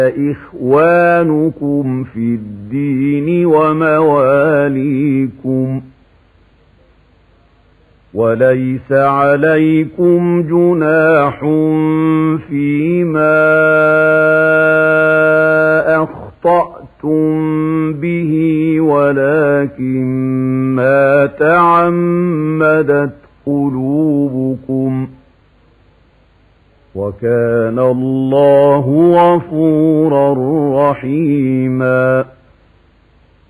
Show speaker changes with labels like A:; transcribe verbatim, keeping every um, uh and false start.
A: إخوانكم في الدين ومواليكم وليس عليكم جناح فيما أخطأتم به ولكن ما تعمدت قلوبكم وكان الله غفورا رحيما.